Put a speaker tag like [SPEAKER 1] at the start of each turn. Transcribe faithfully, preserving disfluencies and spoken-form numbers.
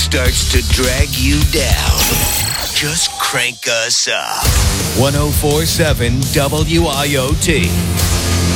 [SPEAKER 1] starts to drag you down, just crank us up. one oh four point seven W I O T.